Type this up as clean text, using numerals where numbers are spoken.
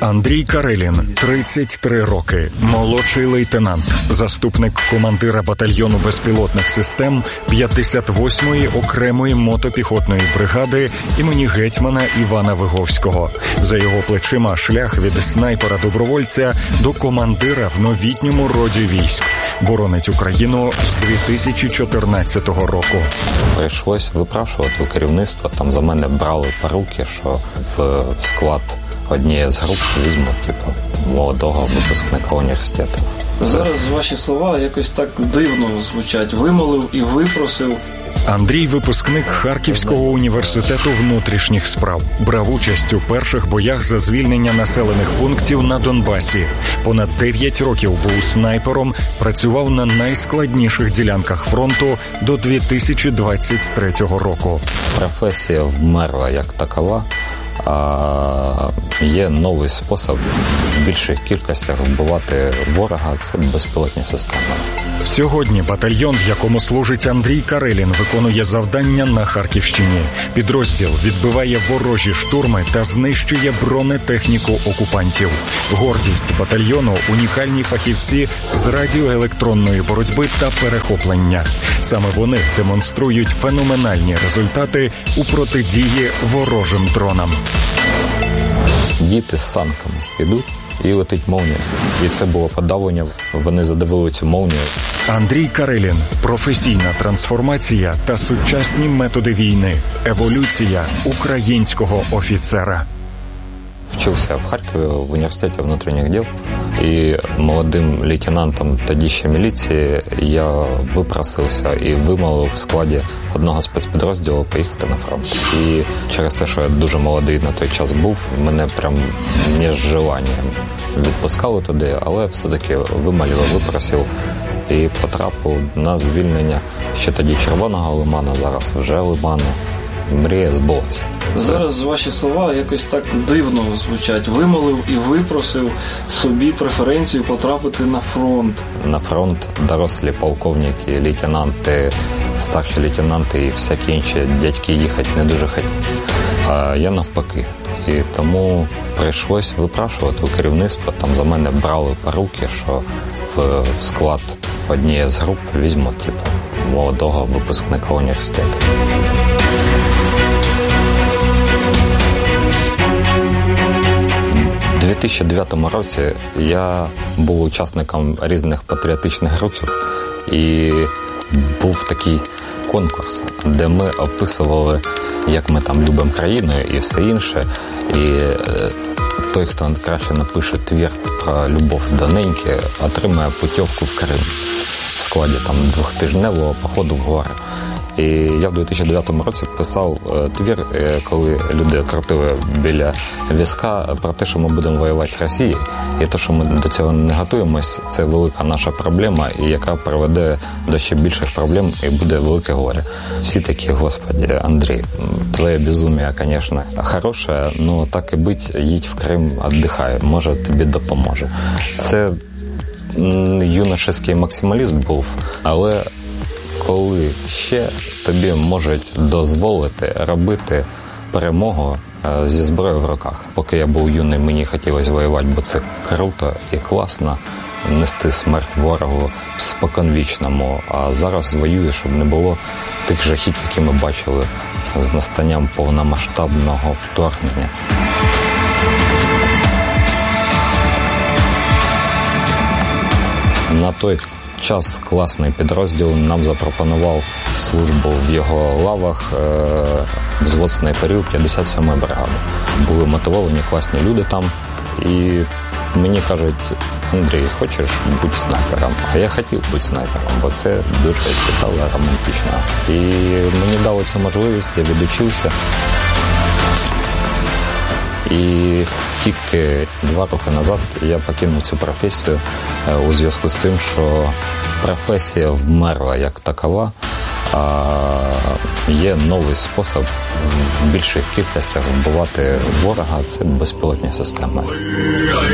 Андрій Карелін, 33 роки, молодший лейтенант, заступник командира батальйону безпілотних систем 58-ї окремої мотопіхотної бригади імені гетьмана Івана Виговського. За його плечима шлях від снайпера-добровольця до командира в новітньому роді військ. Боронить Україну з 2014 року. Прийшлось випрашувати у керівництва, там за мене брали поруки, що в склад однієї з груп візьмуть, молодого випускника університету. Зараз ваші слова якось так дивно звучать. Вимолив і випросив. Андрій – випускник Харківського університету внутрішніх справ. Брав участь у перших боях за звільнення населених пунктів на Донбасі. Понад 9 років був снайпером, працював на найскладніших ділянках фронту до 2023 року. Професія вмерла як такова, а є новий спосіб в більших кількостях вбивати ворога – це безпілотні системи. Сьогодні батальйон, в якому служить Андрій Карелін, виконує завдання на Харківщині. Підрозділ відбиває ворожі штурми та знищує бронетехніку окупантів. Гордість батальйону – унікальні фахівці з радіоелектронної боротьби та перехоплення. Саме вони демонструють феноменальні результати у протидії ворожим дронам. Діти з санками йдуть і летить молнія. І це було подавлення, вони задавили цю молнію. Андрій Карелін. Професійна трансформація та сучасні методи війни. Еволюція українського офіцера. Вчився в Харкові в університеті внутрішніх діл. І молодим лейтенантом тоді ще міліції я випросився і вимолив в складі одного спецпідрозділу поїхати на фронт. І через те, що я дуже молодий на той час був, мене прям не з желанням відпускали туди, але все-таки вимолив, випросив і потрапив на звільнення ще тоді Червоного Лиману, зараз вже Лиману. Мрія збулася. Зараз ваші слова якось так дивно звучать. Вимолив і випросив собі преференцію потрапити на фронт. На фронт дорослі полковники, лейтенанти, старші лейтенанти і всякі інші дядьки їхати не дуже хотіли. А я навпаки. І тому прийшлось випрашувати у керівництва. Там за мене брали поруки, що в склад однієї з груп візьмуть молодого випускника університету. У 2009 році я був учасником різних патріотичних рухів і був такий конкурс, де ми описували, як ми там любимо країну і все інше. І той, хто краще напише твір про любов до неньки, отримає путівку в Крим в складі там 2-тижневого походу в гори. І я в 2009 році писав твір, коли люди крутили біля візка про те, що ми будемо воювати з Росією. І те, що ми до цього не готуємось, це велика наша проблема, і яка приведе до ще більших проблем і буде велике горе. Всі такі: Господи, Андрій, твоє безумие, звісно, хороше, але так і бить, їдь в Крим, віддихай, може тобі допоможе. Це юношеський максималізм був, але коли ще тобі можуть дозволити робити перемогу зі зброєю в руках. Поки я був юний, мені хотілося воювати, бо це круто і класно нести смерть ворогу споконвічному. А зараз воюю, щоб не було тих жахіть, які ми бачили з настанням повномасштабного вторгнення. На той час класний підрозділ нам запропонував службу в його лавах, взвод снайперів 57-ї бригади. Були мотивовані, класні люди там. І мені кажуть: Андрій, хочеш бути снайпером? А я хотів бути снайпером, бо це дуже цікаво, романтично. І мені дали цю можливість, я відучився. І тільки 2 роки назад я покинув цю професію у зв'язку з тим, що професія вмерла як такова, а є новий спосіб в більших кількостях вбивати ворога – це безпілотні системи.